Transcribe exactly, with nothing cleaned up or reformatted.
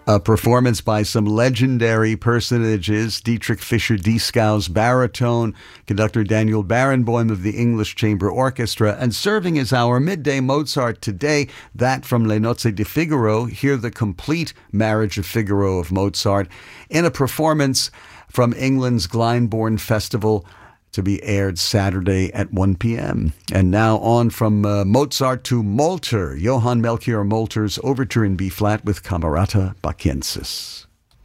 A performance by some legendary personages: Dietrich Fischer-Dieskau's baritone, conductor Daniel Barenboim of the English Chamber Orchestra, and serving as our midday Mozart today, that from Le Nozze di Figaro. Hear the complete Marriage of Figaro of Mozart in a performance from England's Glyndebourne Festival, to be aired Saturday at one p.m. And now on from uh, Mozart to Molter, Johann Melchior Molter's Overture in B-flat with Camerata Bacchiensis.